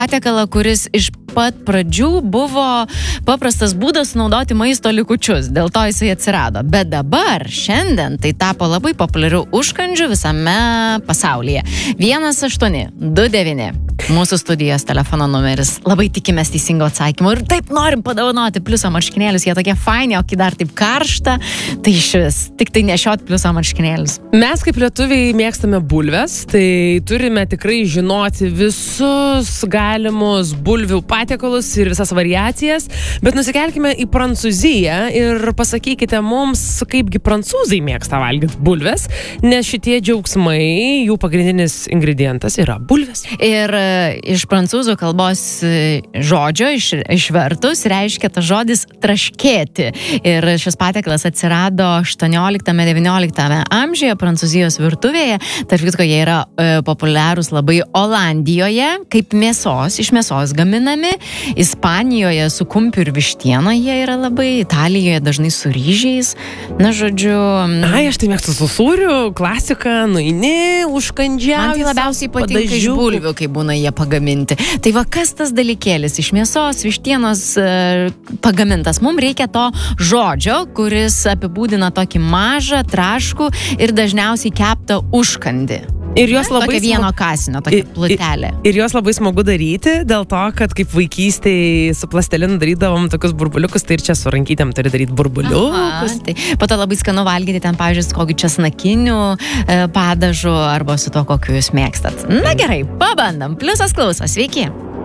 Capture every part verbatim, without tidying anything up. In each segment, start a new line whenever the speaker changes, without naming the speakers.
patiekalą, kuris iš pat pradžių buvo paprastas būdas naudoti maisto likučius, dėl to jisai atsirado. Bet dabar, šiandien, tai tapo labai populiariu užkandžiu visame pasaulyje. vienas aštuoni du devyni mūsų studijos telefono numeris. Labai tikimės teisingo atsakymo ir taip norim padovanoti pliuso marškinėlius, jie tokie faini, o kai dar taip karšta, tai iš vis, tik tai nešiot pliuso marškinėlius.
Mes kaip lietuviai mėgstame bulves, tai turime tikrai žinoti visus galimus bulvių patiekalus ir visas variacijas, bet nusikelkime į Prancūziją ir pasakykite mums, kaipgi prancūzai mėgsta valgyti bulves, nes šitie džiaugsmai, jų pagrindinis ingredientas yra bulves.
Ir iš prancūzų kalbos žodžio iš, išvertus reiškia tas žodis traškėti. Ir šis patiekalas atsirado aštuonioliktame devynioliktame amžiuje Prancūzijos virtuvėje. Tarp kitko, jie yra e, populiarūs labai Olandijoje, kaip mėsos, iš mėsos gaminami. Ispanijoje su kumpiu ir vištiena jie yra labai. Italijoje dažnai su ryžiais. Na, žodžiu...
Ai, aš tai mėgstu su sūriu, klasika, nueini, užkandžiauji.
Man tai labiausiai patinka iš bulvių, kai būna jie pagaminti. Tai va, kas tas dalykėlis iš mėsos, vištienos e, pagamintas? Mums reikia to žodžio, kuris apibūdina tokį mažą, traškų ir dažniausiai keptą užkandį.
Ir jos labai
tokia vieno kasinio, tokia plutelė.
Ir, ir jos labai smagu daryti, dėl to, kad kaip vaikystėje su plastelinu darydavom tokius burbuliukus, tai ir čia su rankytėm turi daryti burbuliukus.
Tai po to labai skanu valgyti ten, pavyzdžiui, kokį česnakinių e, padažų arba su to, kokiu jūs mėgstat. Na gerai, pabandam. Pliusas klauso, sveiki.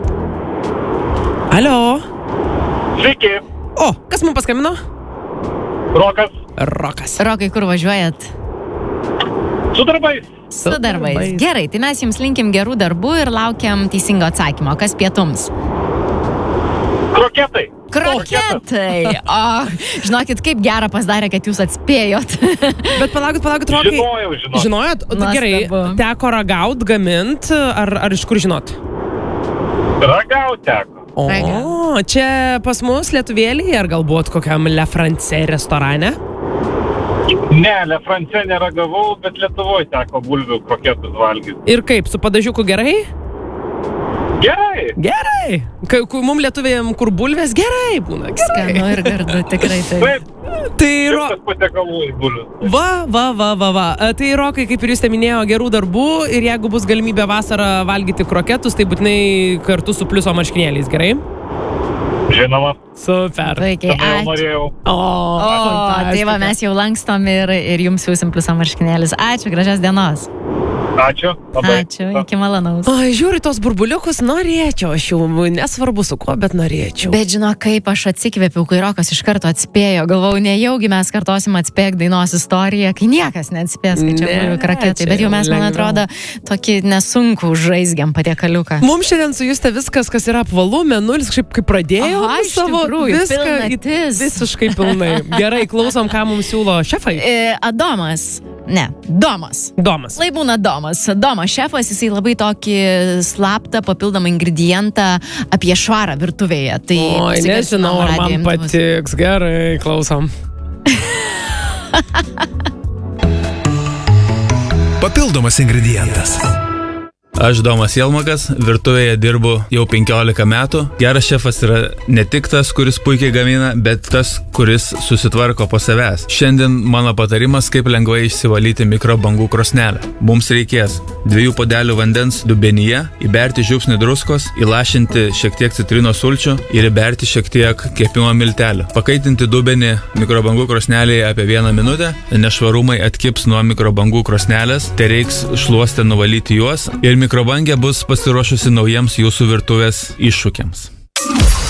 Alio.
Sveiki.
O, kas mums paskambino?
Rokas.
Rokas.
Rokai, kur važiuojat?
Su darbais.
Su darbais. Gerai, tai mes jums linkim gerų darbų ir laukiam teisingo atsakymo. Kas pietums?
Kroketai.
Kroketai. O, žinokit, kaip gera pasidarė, kad jūs atspėjot.
Bet palaukit, palaukit, Rokai.
Žinojau, žinojau.
Žinojot? Gerai, teko ragaut, gamint, ar, ar iš kur žinot?
Ragaut teko.
O, čia pas mus lietuvėlį, ar galbūt kokiam Le France restorane?
Ne, Le France neragavau, bet Lietuvoje teko bulvių kroketus valgyti.
Ir kaip, su padažiuku gerai?
Gerai.
Gerai. Kai mums lietuvėjim, kur bulvės, gerai būna. Gerai.
Skanu ir gardu, tikrai taip.
Taip.
Tai ro...
Šimtas patiekalų į bulvius.
Va, va, va, va, va. Tai Rokai, kaip ir jūs te minėjo, gerų darbų ir jeigu bus galimybė vasarą valgyti kroketus, tai būtinai kartu su pliuso marškinėliais, gerai?
Žinoma.
Super.
Vaikai, ačiū.
O,
o tai va, mes jau langstom ir, ir jums siūsim pliuso marškinėlis. Ačiū, gražios dienos.
Ačiū. Labai.
Ačiū, iki malonaus.
O, žiūri, tos burbuliukus norėčiau, aš jau nesvarbu su kuo, bet norėčiau.
Bet žino, kaip aš atsikvėpiau, kai Rokas iš karto atspėjo. Galvau, nejaugi mes kartosim atspėk dainos istoriją, kai niekas neatspės, kai čia bulvių kroketai. Bet jau mes, man atrodo, tokį nesunkų žaizgiam patiekaliuką.
Mums šiandien su Juste viskas, kas yra apvalu, mėnulis, kažkaip kaip pradėjau
Aha,
savo
tikrųjų,
viską
pilnatis.
Visiškai pilnai. Gerai, klausom, ką mums siūlo šefai.
E, Adomas. Ne, Domas.
Domas.
Lai būna Domas. Domas šefas, jisai labai tokį slaptą papildomą ingredientą apie švarą virtuvėje. Tai
oi, nežinau, ar man patiks. Gerai, klausom.
Papildomas ingredientas.
Aš Domas Jelmakas, virtuvėje dirbu jau penkiolika metų. Geras šefas yra ne tik tas, kuris puikiai gamina, bet tas, kuris susitvarko po savęs. Šiandien mano patarimas, kaip lengvai išsivalyti mikrobangų krosnelę. Mums reikės dviejų puodelių vandens dubenyje, įberti žiupsnį druskos, įlašinti šiek tiek citrinos sulčių ir įberti šiek tiek kepimo miltelių. Pakaitinti dubenį mikrobangų krosnelėje apie vieną minutę, nešvarumai atkips nuo mikrobangų krosnelės, tai reiks šluostę nuvalyti juos ir mikrobangė bus pasiruošusi naujiems jūsų virtuvės iššūkiams.